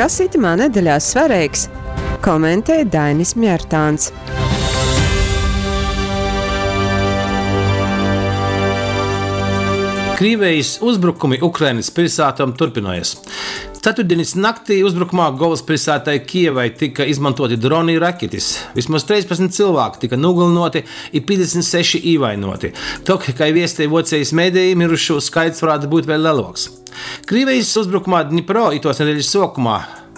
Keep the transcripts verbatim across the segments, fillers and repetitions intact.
Kas itamā nedēļā svarīgs? Komentē Dainis Mjērtāns. Krievijas uzbrukumi Ukrainas pilsētām turpinājas. Ceturtdienas naktī uzbrukumā galvaspilsētai Kijevai tika izmantoti droni raketis. Vismaz trīspadsmit cilvēki tika nogalināti, ir piecdesmit seši ievainoti. Tok, kā viestīja Vocijas mēdīji, mirušo skaits varētu būt vēl lielāks. Krievijas uzbrukumā Dņipro itos nedēļas sākumā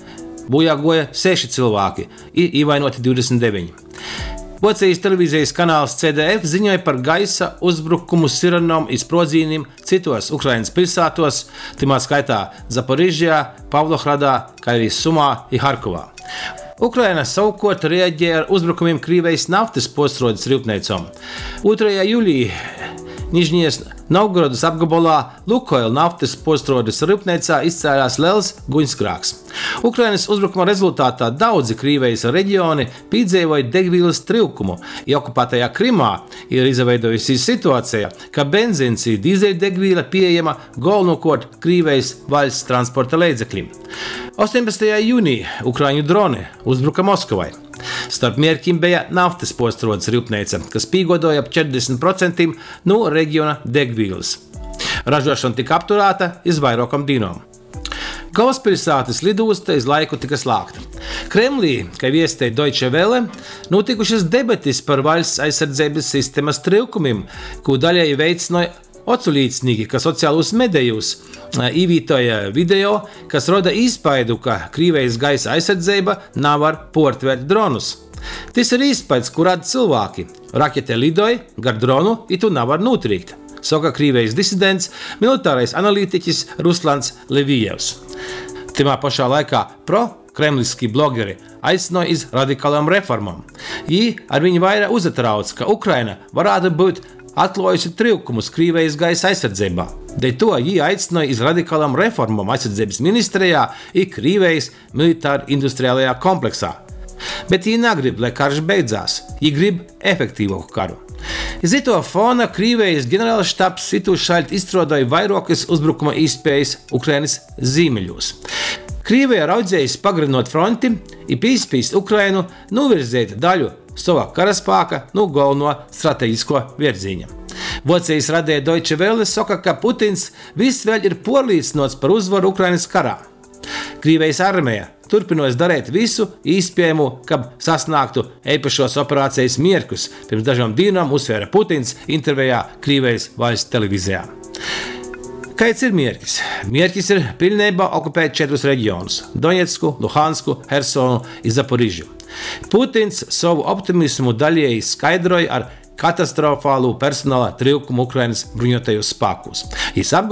bojā goja seši cilvēki, ir ievainoti divdesmit deviņi. Vocijas televīzijas kanāls C D F ziņoja par gaisa uzbrukumu sirenām izsprādzīniem citos Ukrainas pilsētos, timā skaitā Zaporižjā, Pavlohradā, kā arī Sumā un Harkovā. Ukraina savukārt reaģēja ar uzbrukumiem Krievijas naftas postrodes rūpnīcām. otrajā jūlijā Nižņijas Novgorodas apgabalā Lukoil naftas postrodes rūpnīcā izcēlās liels guņsgrēks. Ukrainas uzbrukuma rezultātā daudzi Krievijas reģioni piedzīvoja degvielas trūkumu. Okupētajā Krimā ir izveidojusies situācija, ka benzīns un dīzeļdegviela pieejama galvenokārt Krievijas valsts transporta līdzekļiem. astoņpadsmitajā jūnijā Ukraiņu droni uzbruka Moskavai. Starp mērķiem bija naftas postrodes rūpnīca, kas piegodoja ap četrdesmit procentiem no reģiona degvielas. Ražošana tika apturēta iz vairākām dienām. Galvaspilsētas lidosta iz laiku tika slēgta. Kremlī, kā viestīja Deutsche Welle, notikušas debates par valsts aizsardzības sistēmas trūkumiem, ko daļēji veicināja oculīcinieki, kas sociālos medijos īvītoja video, kas roda iespaidu, ka Krievijas gaisa aizsardzība nevar portvērt dronus. Tas ir iespējas, kur rada cilvēki. Rakete lidoja gar dronu, un tu nevar notriekt, saka Krievijas disidents, militārais analītiķis Ruslans Levijevs. Timā pašā laikā pro-kremliski blogeri aicināja iz radikālām reformām. Viņi ar viņu vairāk uzatrauc, ka Ukraina varētu būt atklājusi trūkumus Krievijas gaisa aizsardzībā. Dēļ to viņi aicināja iz radikālām reformām aizsardzības ministrijā un Krievijas militāri-industriālajā kompleksā. Bet viņi negrib, lai karš beidzās. Viņi grib efektīvāku karu. Iz to fona Krievijas ģenerālštabs itu šaļt izstrādāja vairākas uzbrukuma iespējas Ukrainas ziemeļos. Krievija raudzējas pagarinot fronti un piespiest Ukrainu novirzēt daļu savā karaspēka no galveno strateģisko virziņa. Vocijas radēja Deutsche Welle saka, ka Putins viss vēl ir pārliecināts par uzvaru Ukrainas karā. Krievijas armija turpinās darīt visu iespējamo, kad sasniegtu īpašos operācijas mērķus, pirms dažām dienām uzsvēra Putins intervijā Krievijas valsts televīzijā. Kāds ir mērķis? Mērķis ir pilnībā okupēt četrus reģionus – Doņetsku, Luhansku, Hersonu un Zaporižju. Putins savu optimismu daļēji skaidroja ar katastrofālu personāla trūkumu Ukrainas bruņotajos spēkos.